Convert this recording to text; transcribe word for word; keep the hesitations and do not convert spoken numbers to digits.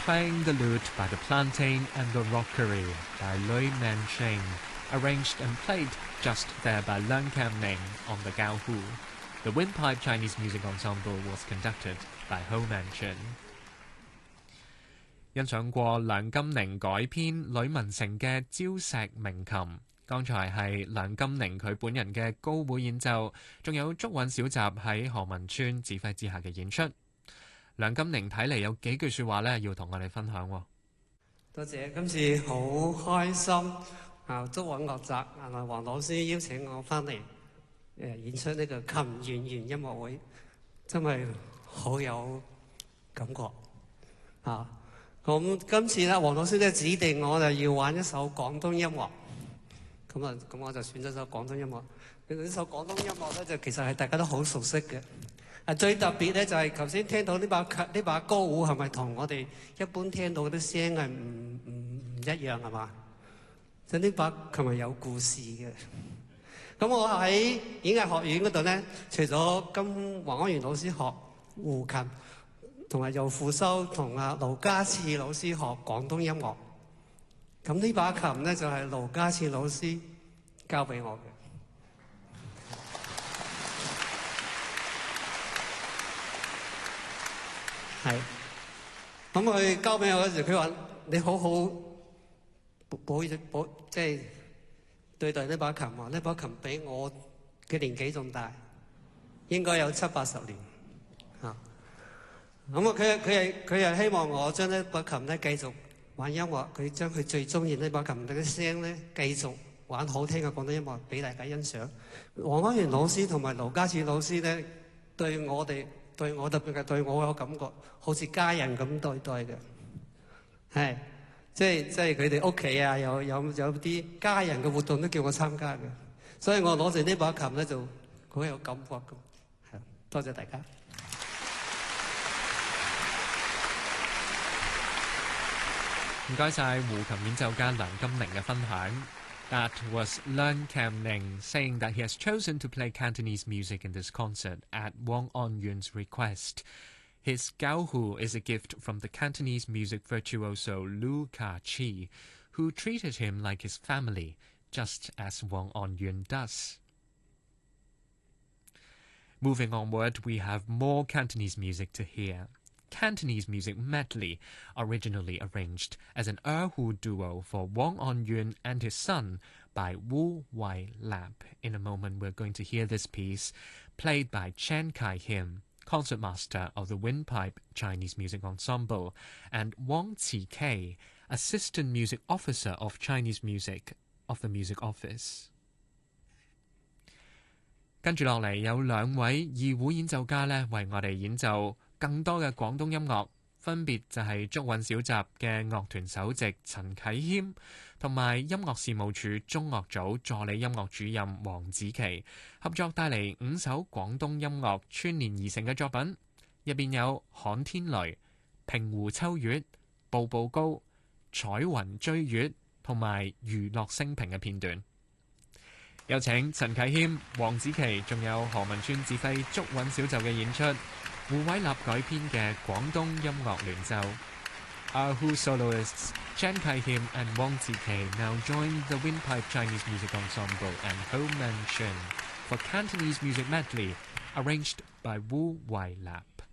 Playing the Lute by the Plantain and the Rockery by Lui Mancheng, arranged and played just there by Leung Kam-ning on the Gaohu. The Windpipe Chinese Music Ensemble was conducted by Ho Manchun. 欣賞過梁金寧改編呂文成嘅礁石鳴琴，剛才係梁金寧佢本人嘅高會演奏，仲有竹韻小集喺何文川指揮之下嘅演出。梁金寧睇嚟有幾句説話咧，要同我哋分享喎。 多謝，今次好開心啊！竹韻樂集啊，黃老師邀請我翻嚟誒演出呢個琴弦弦音樂會，真係好有感覺啊！咁今次咧，黃老師咧指定我就要玩一首廣東音樂，咁啊，咁我就選咗首廣東音樂。其實呢首廣東音樂咧，就其實係大家都好熟悉嘅。啊，最特別咧就係頭先聽到呢把呢把歌胡係咪同我哋一般聽到啲聲係唔唔唔一樣係嘛？就呢把琴係有故事嘅。咁我喺演藝學院嗰度咧，除咗跟黃安源老師學胡琴，同埋又輔修同阿盧家熾老師學廣東音樂。咁呢把琴咧就係盧家熾老師交俾我嘅。係，咁佢交俾我嗰時，佢話：你好好保保保，即係對待呢把琴喎。呢把琴比我嘅年紀仲大，應該有七八十年嚇。咁啊，佢佢係佢係希望我將呢把琴咧繼續玩音樂，佢將佢最中意呢把琴嘅聲咧繼續玩好聽嘅廣東音樂俾大家欣賞。黃安源老師同埋盧家熾老師咧對我哋。對我特別係對我有感覺，好似家人咁對待嘅，係即係即係佢哋屋企啊，有有有啲家人嘅活動都叫我參加嘅，所以我攞住呢把琴咧就好有感覺咁，係多謝大家。 唔該晒胡琴演奏家梁金寧嘅分享。That was Leung Kam-ning saying that he has chosen to play Cantonese music in this concert at Wang On-yun's request. His Gaohu is a gift from the Cantonese music virtuoso Lu Ka-chi, who treated him like his family, just as Wang On-yun does. Moving onward, we have more Cantonese music to hear. Cantonese music medley, originally arranged as an erhu duo for Wang On-yun and his son by Wu Wai Lap. In a moment, we're going to hear this piece, played by Chen Kai-him, concertmaster of the Windpipe Chinese Music Ensemble, and Wang Qi-kei, assistant music officer of Chinese music of the Music Office. 跟住落嚟有兩位二胡演奏家咧，為我哋演奏更多嘅廣東音樂，分別就係竹韻小集嘅樂團首席陳啟謙，同埋音樂事務處中樂組助理音樂主任黃子琪，合作帶嚟五首廣東音樂串連而成嘅作品，入邊有旱天雷、平湖秋月、步步高、彩雲追月同埋娛樂升平嘅片段。有請陳啟謙、黃子琪，仲有何文川指揮竹韻小奏嘅演出，胡偉立改編嘅廣東音樂聯奏。Erhu soloists Chen Kai-him and Wang Qi-kei now join the Windpipe Chinese Music Ensemble and Ho Man-chun for Cantonese music medley arranged by Wu Wai Lap.